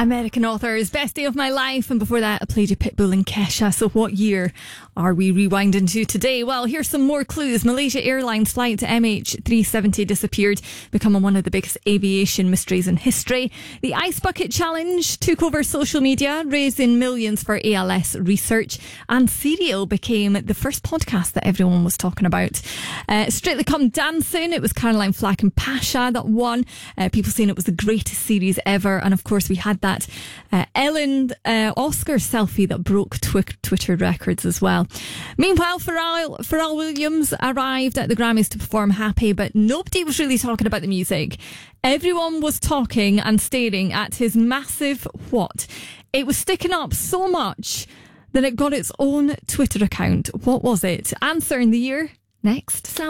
American Authors, Best Day of My Life, and before that I played you Pitbull and Kesha. So what year are we rewinding to today? Well, here's some more clues. Malaysia Airlines flight MH370 disappeared, becoming one of the biggest aviation mysteries in history. The Ice Bucket Challenge took over social media, raising millions for ALS research, and Serial became the first podcast that everyone was talking about. Strictly Come Dancing, it was Caroline Flack and Pasha that won. People saying it was the greatest series ever, and of course we had that Ellen Oscar selfie that broke Twitter records as well. Meanwhile, Pharrell Williams arrived at the Grammys to perform Happy, but nobody was really talking about the music. Everyone was talking and staring at his massive what? It was sticking up so much that it got its own Twitter account. What was it? Answer in the year next.